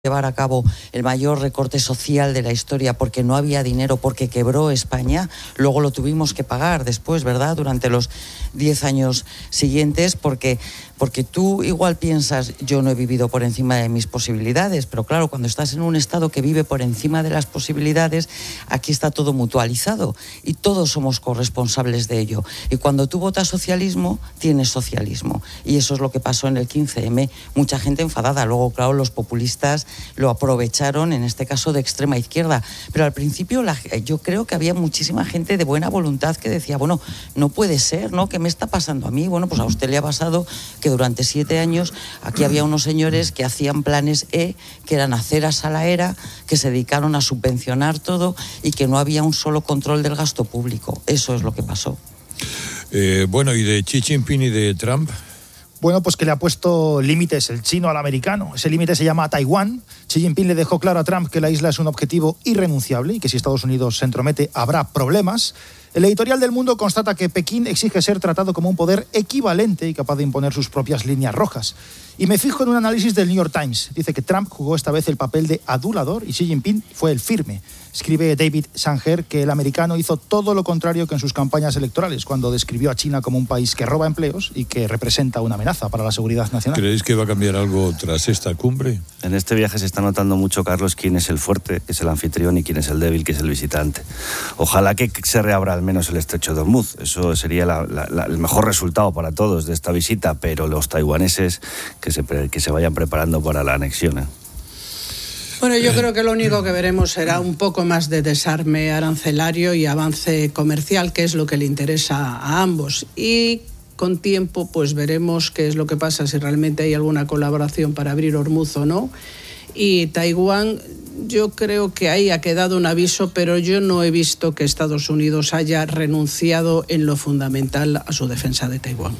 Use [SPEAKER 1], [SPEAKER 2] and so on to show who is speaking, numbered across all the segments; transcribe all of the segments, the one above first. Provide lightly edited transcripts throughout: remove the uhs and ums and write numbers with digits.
[SPEAKER 1] llevar a cabo el mayor recorte social de la historia porque no había dinero, porque quebró España. Luego lo tuvimos que pagar después, ¿verdad?, durante los 10 años siguientes, porque tú igual piensas, yo no he vivido por encima de mis posibilidades, pero claro, cuando estás en un Estado que vive por encima de las posibilidades, aquí está todo mutualizado y todos somos corresponsables de ello. Y cuando tú votas socialismo, tienes socialismo. Y eso es lo que pasó en el 15M. Mucha gente enfadada. Luego, claro, los populistas lo aprovecharon, en este caso de extrema izquierda. Pero al principio yo creo que había muchísima gente de buena voluntad que decía, bueno, no puede ser, ¿no? ¿Qué me está pasando a mí? Bueno, pues a usted le ha pasado que durante 7 años aquí había unos señores que hacían planes que eran aceras a la era, que se dedicaron a subvencionar todo y que no había un solo control del gasto público. Eso es lo que pasó.
[SPEAKER 2] Bueno, ¿y de Xi Jinping y de Trump?
[SPEAKER 3] Bueno, pues que le ha puesto límites el chino al americano. Ese límite se llama Taiwán. Xi Jinping le dejó claro a Trump que la isla es un objetivo irrenunciable y que si Estados Unidos se entromete habrá problemas. El editorial del Mundo constata que Pekín exige ser tratado como un poder equivalente y capaz de imponer sus propias líneas rojas. Y me fijo en un análisis del New York Times. Dice que Trump jugó esta vez el papel de adulador y Xi Jinping fue el firme. Escribe David Sanger que el americano hizo todo lo contrario que en sus campañas electorales, cuando describió a China como un país que roba empleos y que representa una amenaza para la seguridad nacional.
[SPEAKER 2] ¿Creéis que va a cambiar algo tras esta cumbre?
[SPEAKER 4] En este viaje se está notando mucho, Carlos, quién es el fuerte, que es el anfitrión, y quién es el débil, que es el visitante. Ojalá que se reabra al menos el estrecho de Hormuz. Eso sería el mejor resultado para todos de esta visita, pero los taiwaneses que se vayan preparando para la anexión, ¿eh?
[SPEAKER 5] Bueno, yo creo que lo único que veremos será un poco más de desarme arancelario y avance comercial, que es lo que le interesa a ambos. Y con tiempo pues veremos qué es lo que pasa, si realmente hay alguna colaboración para abrir Hormuz o no. Y Taiwán, yo creo que ahí ha quedado un aviso, pero yo no he visto que Estados Unidos haya renunciado en lo fundamental a su defensa de Taiwán.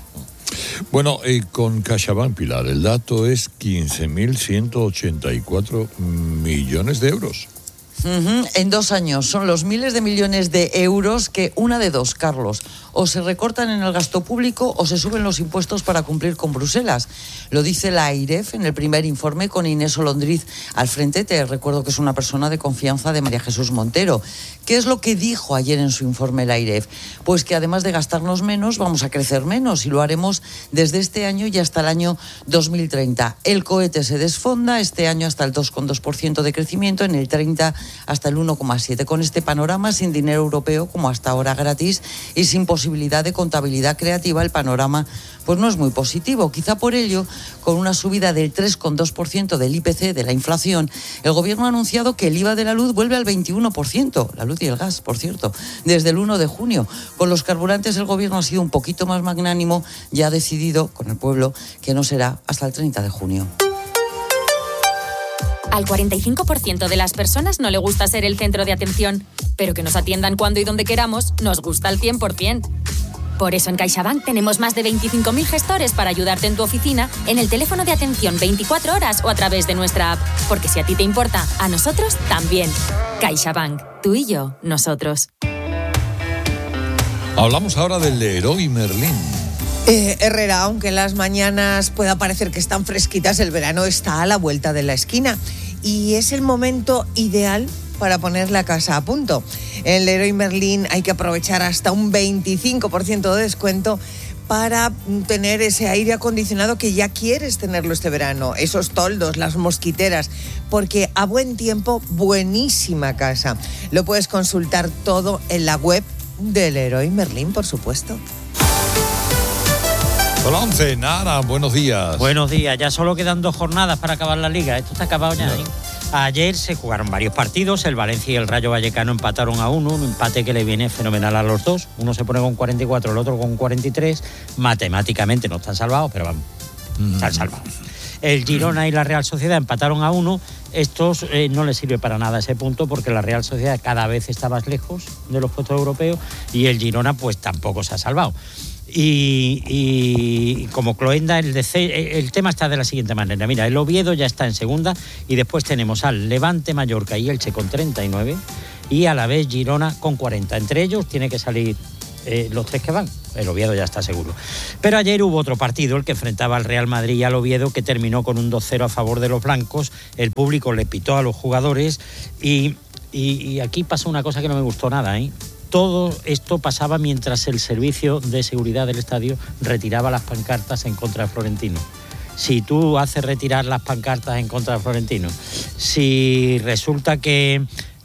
[SPEAKER 2] Bueno, con CaixaBank, Pilar, el dato es 15.184 millones de euros.
[SPEAKER 1] En 2 años son los miles de millones de euros que, una de dos, Carlos, o se recortan en el gasto público o se suben los impuestos para cumplir con Bruselas. Lo dice la AIREF en el primer informe con Inés Olondriz al frente. Te recuerdo que es una persona de confianza de María Jesús Montero. ¿Qué es lo que dijo ayer en su informe la AIREF? Pues que además de gastarnos menos, vamos a crecer menos y lo haremos desde este año y hasta el año 2030. El cohete se desfonda este año hasta el 2,2% de crecimiento, en el 30 hasta el 1,7%. Con este panorama, sin dinero europeo, como hasta ahora gratis, y sin posibilidad de contabilidad creativa, el panorama pues no es muy positivo. Quizá por ello, con una subida del 3,2% del IPC, de la inflación, el Gobierno ha anunciado que el IVA de la luz vuelve al 21%, la luz y el gas, por cierto, desde el 1 de junio. Con los carburantes el Gobierno ha sido un poquito más magnánimo y ha decidido, con el pueblo, que no será hasta el 30 de junio.
[SPEAKER 6] Al 45% de las personas no le gusta ser el centro de atención, pero que nos atiendan cuando y donde queramos nos gusta al 100%. Por eso en CaixaBank tenemos más de 25.000 gestores para ayudarte en tu oficina, en el teléfono de atención 24 horas o a través de nuestra app. Porque si a ti te importa, a nosotros también. CaixaBank. Tú y yo, nosotros.
[SPEAKER 2] Hablamos ahora del Leroy Merlin.
[SPEAKER 7] Herrera, aunque en las mañanas pueda parecer que están fresquitas, el verano está a la vuelta de la esquina y es el momento ideal para poner la casa a punto. En Leroy Merlin hay que aprovechar hasta un 25% de descuento para tener ese aire acondicionado que ya quieres tenerlo este verano, esos toldos, las mosquiteras, porque a buen tiempo, buenísima casa. Lo puedes consultar todo en la web de Leroy Merlin, por supuesto.
[SPEAKER 2] Hola, 11, Nara, buenos días.
[SPEAKER 8] Buenos días, ya solo quedan 2 jornadas para acabar la liga, esto está acabado ya, ¿eh? Ayer se jugaron varios partidos, el Valencia y el Rayo Vallecano empataron a 1, un empate que le viene fenomenal a los dos. Uno se pone con 44, el otro con 43, matemáticamente no están salvados, pero vamos, están salvados. El Girona y la Real Sociedad empataron a 1, estos no les sirve para nada ese punto porque la Real Sociedad cada vez está más lejos de los puestos europeos y el Girona pues tampoco se ha salvado. Y como Cloenda, el tema está de la siguiente manera. Mira, el Oviedo ya está en segunda y después tenemos al Levante, Mallorca y Elche con 39 y a la vez Girona con 40. Entre ellos tiene que salir los 3 que van. El Oviedo ya está seguro. Pero ayer hubo otro partido, el que enfrentaba al Real Madrid y al Oviedo, que terminó con un 2-0 a favor de los blancos. El público le pitó a los jugadores y aquí pasó una cosa que no me gustó nada, ¿eh? Todo esto pasaba mientras el servicio de seguridad del estadio retiraba las pancartas en contra de Florentino. Si tú haces retirar las pancartas en contra de Florentino, si resulta que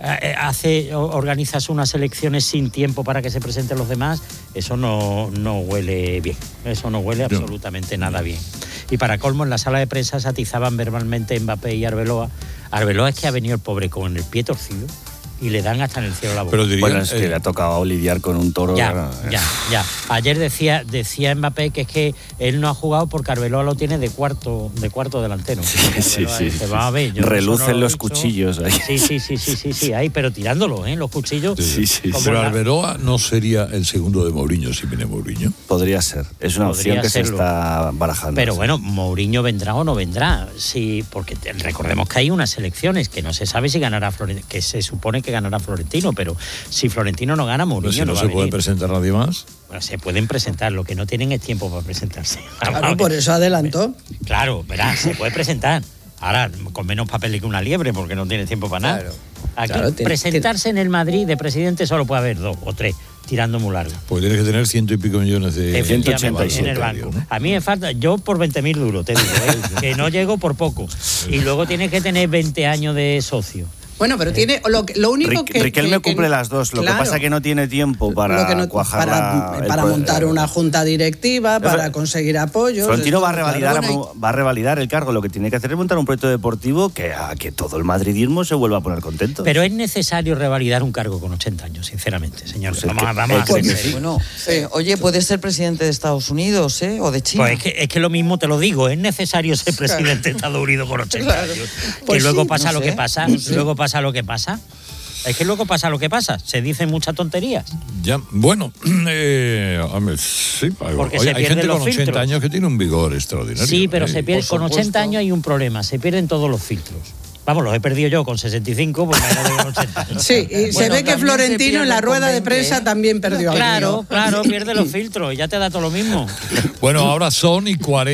[SPEAKER 8] organizas unas elecciones sin tiempo para que se presenten los demás, eso no huele bien, eso no huele absolutamente nada bien. Y para colmo, en la sala de prensa se atizaban verbalmente Mbappé y Arbeloa. Arbeloa es que ha venido el pobre con el pie torcido y le dan hasta en el cielo la boca.
[SPEAKER 4] Pero bueno, es que le ha tocado lidiar con un toro.
[SPEAKER 8] Ya. Ayer decía Mbappé que es que él no ha jugado porque Arbeloa lo tiene de cuarto delantero.
[SPEAKER 4] Sí.
[SPEAKER 8] Dice, va a ver,
[SPEAKER 4] relucen los cuchillos ahí.
[SPEAKER 8] Sí, ahí, pero tirándolo, los cuchillos.
[SPEAKER 2] Sí. Pero Arbeloa no sería el segundo de Mourinho si viene Mourinho.
[SPEAKER 4] Podría ser. Es una opción que se está barajando.
[SPEAKER 8] Pero bueno, Mourinho vendrá o no vendrá. Sí, porque recordemos que hay unas elecciones que no se sabe si ganará Florentino, que se supone que ganará Florentino, pero si Florentino no gana, Mourinho
[SPEAKER 2] si
[SPEAKER 8] no va a venir.
[SPEAKER 2] ¿No se puede presentar nadie más?
[SPEAKER 8] Bueno, se pueden presentar, lo que no tienen es tiempo para presentarse.
[SPEAKER 5] Claro, por eso adelantó.
[SPEAKER 8] Claro, verás, se puede presentar. Ahora, con menos papel que una liebre, porque no tiene tiempo para nada. Aquí, presentarse en el Madrid de presidente solo puede haber 2 o 3, tirando muy largo.
[SPEAKER 2] Pues tienes que tener 100 y pico millones de...
[SPEAKER 8] 187 en el banco. ¿No? A mí me falta, yo por 20.000 duros, te digo, que no llego por poco. Y luego tienes que tener 20 años de socio.
[SPEAKER 5] Bueno, pero tiene lo único que...
[SPEAKER 4] Riquelme cumple las dos, lo que pasa es que no tiene tiempo para cuajar
[SPEAKER 5] para montar una junta directiva, para conseguir apoyos.
[SPEAKER 4] Florentino va a revalidar el cargo, lo que tiene que hacer es montar un proyecto deportivo que todo el madridismo se vuelva a poner contento.
[SPEAKER 8] Pero es necesario revalidar un cargo con 80 años, sinceramente, señor.
[SPEAKER 4] Pues
[SPEAKER 8] vamos a hacer
[SPEAKER 1] bueno, oye, puedes ser presidente de Estados Unidos, o de China.
[SPEAKER 8] Pues es que lo mismo te lo digo, es necesario ser presidente de Estados Unidos con 80 años. Pues que luego pasa lo que pasa, luego pasa lo que pasa. Es que luego pasa lo que pasa. Se dicen muchas tonterías.
[SPEAKER 2] Ya, bueno, sí.
[SPEAKER 8] Porque
[SPEAKER 2] hay gente con 80
[SPEAKER 8] filtros.
[SPEAKER 2] años que tiene un vigor extraordinario.
[SPEAKER 8] Sí, pero se pierde, con 80 años hay un problema, se pierden todos los filtros. Vamos, los he perdido yo con 65, pues me he dado con 80.
[SPEAKER 5] Sí, y se ve que Florentino en la rueda de prensa también perdió.
[SPEAKER 8] Claro, pierde los filtros y ya te da todo lo mismo.
[SPEAKER 2] Bueno, ahora son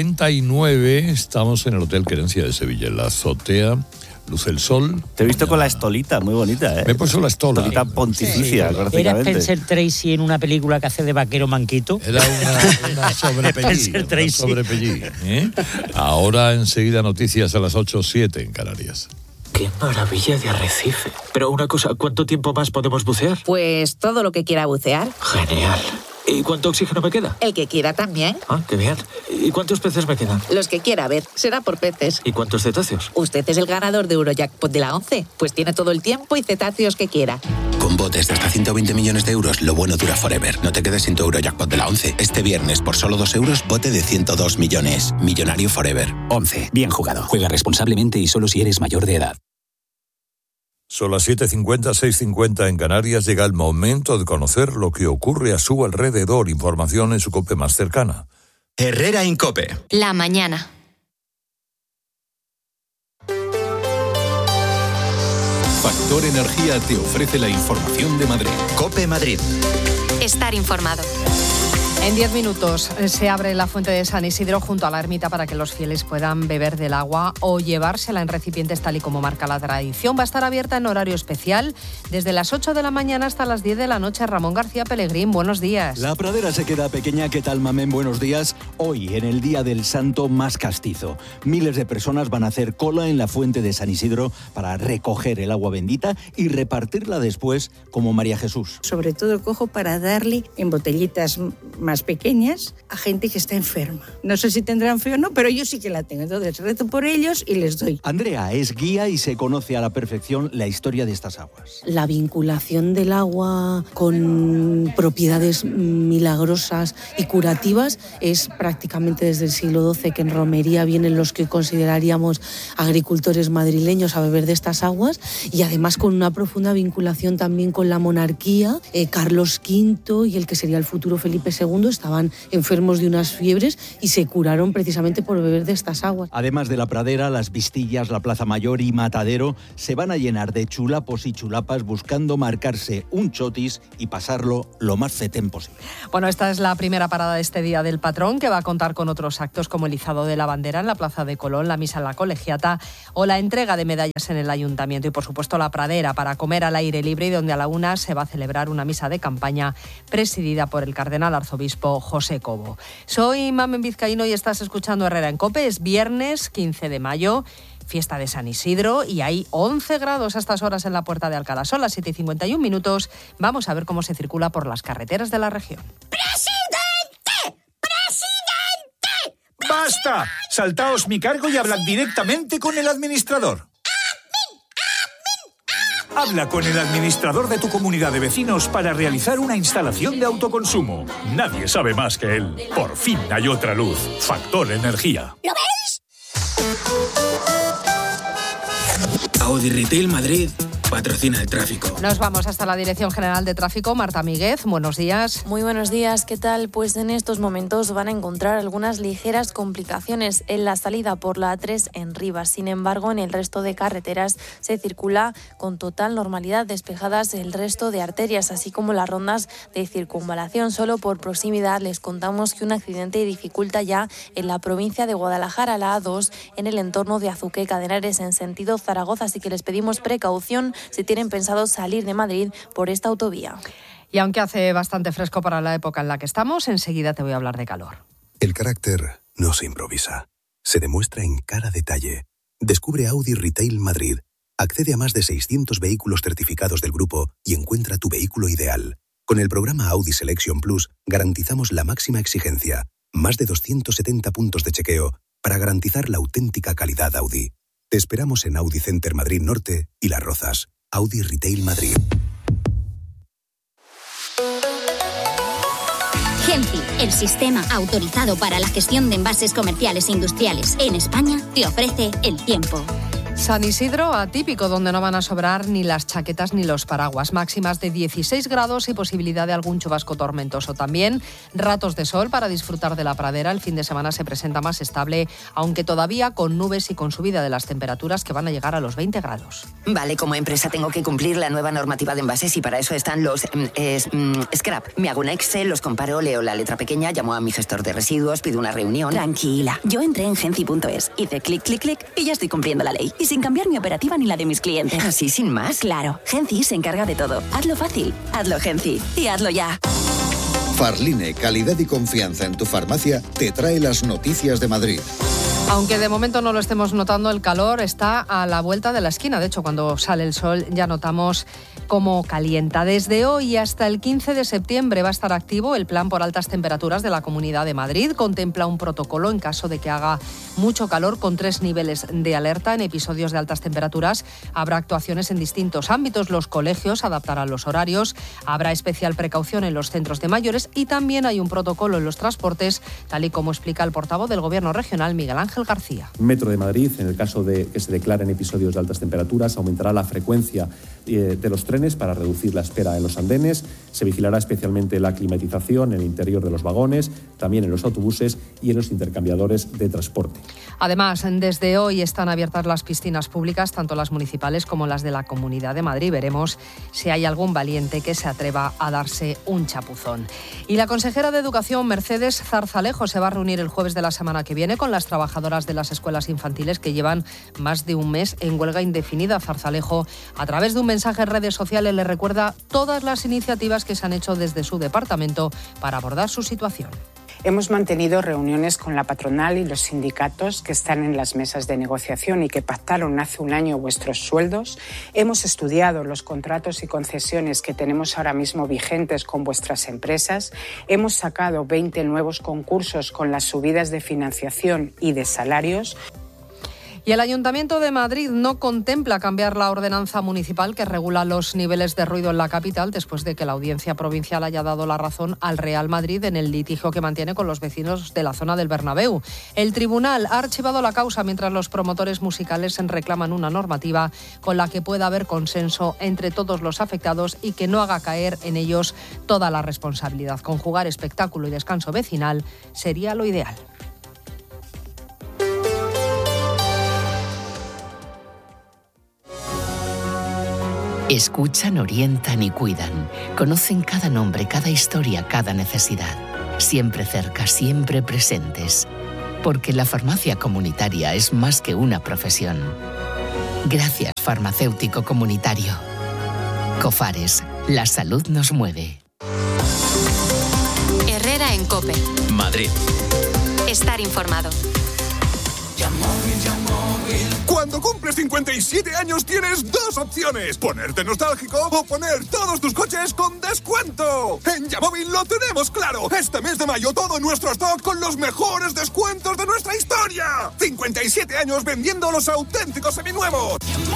[SPEAKER 2] 49, estamos en el Hotel Querencia de Sevilla, en la azotea. Luce el sol.
[SPEAKER 4] Te he visto con la estolita, muy bonita, ¿eh?
[SPEAKER 2] Me he puesto la estola.
[SPEAKER 4] Estolita pontificia,
[SPEAKER 8] Era Spencer Tracy en una película que hace de vaquero manquito.
[SPEAKER 2] Era una sobrepellí. Ahora enseguida noticias a las 8:07 en Canarias.
[SPEAKER 9] ¡Qué maravilla de arrecife! Pero una cosa, ¿cuánto tiempo más podemos bucear?
[SPEAKER 10] Pues todo lo que quiera bucear.
[SPEAKER 9] Genial. ¿Y cuánto oxígeno me queda?
[SPEAKER 10] El que quiera también.
[SPEAKER 9] Ah, qué bien. ¿Y cuántos peces me quedan?
[SPEAKER 10] Los que quiera, a ver, será por peces.
[SPEAKER 9] ¿Y cuántos cetáceos?
[SPEAKER 10] Usted es el ganador de Eurojackpot de la 11, pues tiene todo el tiempo y cetáceos que quiera.
[SPEAKER 11] Con botes de hasta 120 millones de euros, lo bueno dura forever. No te quedes sin tu Eurojackpot de la 11. Este viernes, por solo 2 euros, bote de 102 millones. Millonario forever.
[SPEAKER 12] 11. Bien jugado. Juega responsablemente y solo si eres mayor de edad.
[SPEAKER 2] Son las 7:50, 6:50 en Canarias. Llega el momento de conocer lo que ocurre a su alrededor. Información en su COPE más cercana.
[SPEAKER 13] Herrera Incope.
[SPEAKER 14] La mañana.
[SPEAKER 13] Factor Energía te ofrece la información de Madrid.
[SPEAKER 11] COPE Madrid.
[SPEAKER 14] Estar informado.
[SPEAKER 15] En 10 minutos se abre la fuente de San Isidro junto a la ermita para que los fieles puedan beber del agua o llevársela en recipientes tal y como marca la tradición. Va a estar abierta en horario especial desde las 8 de la mañana hasta las 10 de la noche. Ramón García Pelegrín, buenos días.
[SPEAKER 16] La pradera se queda pequeña. ¿Qué tal, Mamén? Buenos días. Hoy, en el Día del Santo más castizo, miles de personas van a hacer cola en la fuente de San Isidro para recoger el agua bendita y repartirla después como María Jesús.
[SPEAKER 17] Sobre todo cojo para darle en botellitas más pequeñas a gente que está enferma. No sé si tendrán fe o no, pero yo sí que la tengo. Entonces rezo por ellos y les doy.
[SPEAKER 16] Andrea es guía y se conoce a la perfección la historia de estas aguas.
[SPEAKER 18] La vinculación del agua con propiedades milagrosas y curativas es prácticamente desde el siglo XII, que en romería vienen los que consideraríamos agricultores madrileños a beber de estas aguas, y además con una profunda vinculación también con la monarquía, Carlos V y el que sería el futuro Felipe II mundo estaban enfermos de unas fiebres y se curaron precisamente por beber de estas aguas.
[SPEAKER 16] Además de la pradera, las Vistillas, la Plaza Mayor y Matadero se van a llenar de chulapos y chulapas buscando marcarse un chotis y pasarlo lo más fetén posible.
[SPEAKER 15] Bueno, esta es la primera parada de este Día del Patrón, que va a contar con otros actos como el izado de la bandera en la Plaza de Colón, la misa en la Colegiata o la entrega de medallas en el Ayuntamiento y, por supuesto, la pradera para comer al aire libre, y donde a la 1 se va a celebrar una misa de campaña presidida por el cardenal arzobispo José Cobo. Soy Mamen Vizcaíno y estás escuchando Herrera en COPE. Es viernes 15 de mayo, fiesta de San Isidro, y hay 11 grados a estas horas en la Puerta de Alcalá. Son las 7:51. Vamos a ver cómo se circula por las carreteras de la región.
[SPEAKER 19] ¡Presidente! ¡Presidente!
[SPEAKER 20] ¡Basta! Saltaos mi cargo y hablad directamente con el administrador. Habla con el administrador de tu comunidad de vecinos para realizar una instalación de autoconsumo. Nadie sabe más que él. Por fin hay otra luz. Factor Energía.
[SPEAKER 19] ¿Lo veis?
[SPEAKER 21] Audi Retail Madrid patrocina el tráfico.
[SPEAKER 15] Nos vamos hasta la Dirección General de Tráfico. Marta Míguez, buenos días.
[SPEAKER 22] Muy buenos días, ¿qué tal? Pues en estos momentos van a encontrar algunas ligeras complicaciones en la salida por la A3 en Rivas. Sin embargo, en el resto de carreteras se circula con total normalidad, despejadas el resto de arterias, así como las rondas de circunvalación. Solo por proximidad les contamos que un accidente dificulta ya en la provincia de Guadalajara, la A2, en el entorno de Azuqueca de Henares en sentido Zaragoza, así que les pedimos precaución si tienen pensado salir de Madrid por esta autovía.
[SPEAKER 15] Y aunque hace bastante fresco para la época en la que estamos, enseguida te voy a hablar de calor.
[SPEAKER 23] El carácter no se improvisa, se demuestra en cada detalle. Descubre Audi Retail Madrid. Accede a más de 600 vehículos certificados del grupo y encuentra tu vehículo ideal. Con el programa Audi Selection Plus garantizamos la máxima exigencia, más de 270 puntos de chequeo para garantizar la auténtica calidad Audi. Te esperamos en Audi Center Madrid Norte y Las Rozas. Audi Retail Madrid.
[SPEAKER 24] Genci, el sistema autorizado para la gestión de envases comerciales e industriales en España, te ofrece el tiempo.
[SPEAKER 15] San Isidro atípico, donde no van a sobrar ni las chaquetas ni los paraguas. Máximas de 16 grados y posibilidad de algún chubasco tormentoso. También ratos de sol para disfrutar de la pradera. El fin de semana se presenta más estable, aunque todavía con nubes y con subida de las temperaturas que van a llegar a los 20 grados.
[SPEAKER 25] Vale, como empresa tengo que cumplir la nueva normativa de envases y para eso están los scrap. Me hago un Excel, los comparo, leo la letra pequeña, llamo a mi gestor de residuos, pido una reunión. Tranquila, yo entré en genci.es, hice clic, clic, clic y ya estoy cumpliendo la ley. Y sin cambiar mi operativa ni la de mis clientes. ¿Así sin más? Claro, Genci se encarga de todo. Hazlo fácil, hazlo Genci y hazlo ya.
[SPEAKER 26] Farline, calidad y confianza en tu farmacia, te trae las noticias de Madrid.
[SPEAKER 15] Aunque de momento no lo estemos notando, el calor está a la vuelta de la esquina. De hecho, cuando sale el sol ya notamos cómo calienta. Desde hoy hasta el 15 de septiembre va a estar activo el plan por altas temperaturas de la Comunidad de Madrid. Contempla un protocolo en caso de que haga mucho calor con 3 niveles de alerta. En episodios de altas temperaturas habrá actuaciones en distintos ámbitos. Los colegios adaptarán los horarios, habrá especial precaución en los centros de mayores y también hay un protocolo en los transportes, tal y como explica el portavoz del Gobierno regional, Miguel Ángel García.
[SPEAKER 27] Metro de Madrid, en el caso de que se declaren episodios de altas temperaturas, aumentará la frecuencia de los trenes para reducir la espera en los andenes. Se vigilará especialmente la climatización en el interior de los vagones, también en los autobuses y en los intercambiadores de transporte.
[SPEAKER 15] Además, desde hoy están abiertas las piscinas públicas, tanto las municipales como las de la Comunidad de Madrid. Veremos si hay algún valiente que se atreva a darse un chapuzón. Y la consejera de Educación, Mercedes Zarzalejo, se va a reunir el jueves de la semana que viene con las trabajadoras de las escuelas infantiles que llevan más de un mes en huelga indefinida. Zarzalejo, a través de un mensaje en redes sociales, le recuerda todas las iniciativas que se han hecho desde su departamento para abordar su situación.
[SPEAKER 28] Hemos mantenido reuniones con la patronal y los sindicatos que están en las mesas de negociación y que pactaron hace un año vuestros sueldos. Hemos estudiado los contratos y concesiones que tenemos ahora mismo vigentes con vuestras empresas. Hemos sacado 20 nuevos concursos con las subidas de financiación y de salarios.
[SPEAKER 15] Y el Ayuntamiento de Madrid no contempla cambiar la ordenanza municipal que regula los niveles de ruido en la capital después de que la Audiencia Provincial haya dado la razón al Real Madrid en el litigio que mantiene con los vecinos de la zona del Bernabéu. El tribunal ha archivado la causa mientras los promotores musicales reclaman una normativa con la que pueda haber consenso entre todos los afectados y que no haga caer en ellos toda la responsabilidad. Conjugar espectáculo y descanso vecinal sería lo ideal.
[SPEAKER 1] Escuchan, orientan y cuidan. Conocen cada nombre, cada historia, cada necesidad. Siempre cerca, siempre presentes. Porque la farmacia comunitaria es más que una profesión. Gracias, farmacéutico comunitario. Cofares, la salud nos mueve.
[SPEAKER 14] Herrera en COPE.
[SPEAKER 3] Madrid.
[SPEAKER 14] Estar informado.
[SPEAKER 4] Cuando cumples 57 años tienes dos opciones: ponerte nostálgico o poner todos tus coches con descuento. En Yamóvil lo tenemos claro. Este mes de mayo todo nuestro stock con los mejores descuentos de nuestra historia. 57 años vendiendo los auténticos seminuevos.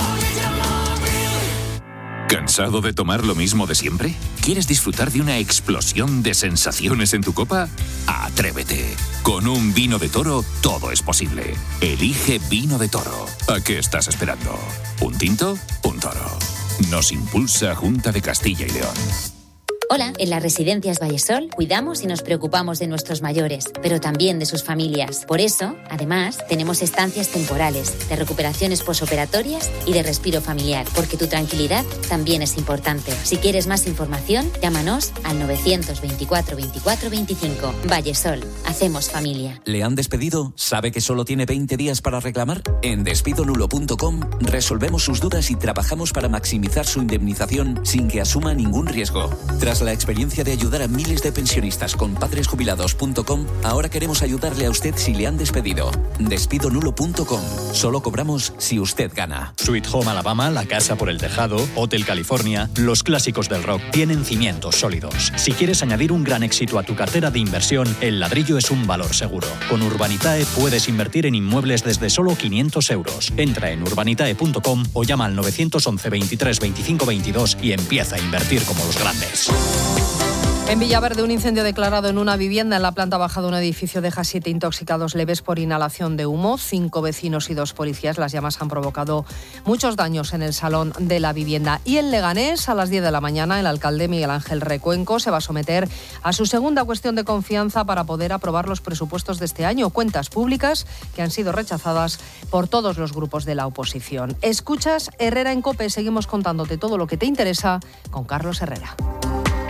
[SPEAKER 5] ¿Cansado de tomar lo mismo de siempre? ¿Quieres disfrutar de una explosión de sensaciones en tu copa? ¡Atrévete! Con un vino de Toro todo es posible. Elige Vino de Toro. ¿A qué estás esperando? ¿Un tinto? Un toro. Nos impulsa Junta de Castilla y León.
[SPEAKER 6] Hola, en las residencias Vallesol cuidamos y nos preocupamos de nuestros mayores, pero también de sus familias. Por eso, además, tenemos estancias temporales, de recuperaciones posoperatorias y de respiro familiar, porque tu tranquilidad también es importante. Si quieres más información, llámanos al 924 24 25. Vallesol, hacemos familia.
[SPEAKER 7] ¿Le han despedido? ¿Sabe que solo tiene 20 días para reclamar? En despidonulo.com resolvemos sus dudas y trabajamos para maximizar su indemnización sin que asuma ningún riesgo. Tras la experiencia de ayudar a miles de pensionistas con padresjubilados.com, ahora queremos ayudarle a usted si le han despedido. Despidonulo.com. Solo cobramos si usted gana.
[SPEAKER 8] Sweet Home Alabama, La Casa por el Tejado, Hotel California, los clásicos del rock tienen cimientos sólidos. Si quieres añadir un gran éxito a tu cartera de inversión, el ladrillo es un valor seguro. Con Urbanitae puedes invertir en inmuebles desde solo 500 euros. Entra en urbanitae.com o llama al 911 23 25 22 y empieza a invertir como los grandes.
[SPEAKER 15] En Villaverde, un incendio declarado en una vivienda en la planta baja de un edificio deja 7 intoxicados leves por inhalación de humo, 5 vecinos y 2 policías. Las llamas han provocado muchos daños en el salón de la vivienda. Y en Leganés, a las 10 de la mañana, el alcalde Miguel Ángel Recuenco se va a someter a su segunda cuestión de confianza para poder aprobar los presupuestos de este año, cuentas públicas que han sido rechazadas por todos los grupos de la oposición. Escuchas Herrera en COPE, seguimos contándote todo lo que te interesa con Carlos Herrera.